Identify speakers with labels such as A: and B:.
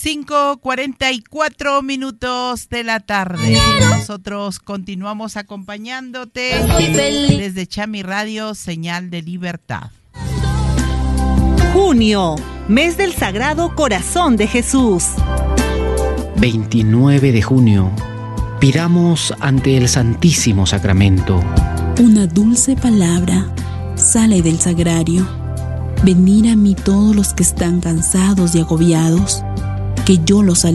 A: 5:44 de la tarde. Nosotros continuamos acompañándote desde Chami Radio, señal de libertad.
B: Junio, mes del Sagrado Corazón de Jesús.
C: 29 de junio, pidamos ante el Santísimo Sacramento.
D: Una dulce palabra sale del sagrario. Venid a mí todos los que están cansados y agobiados, que yo los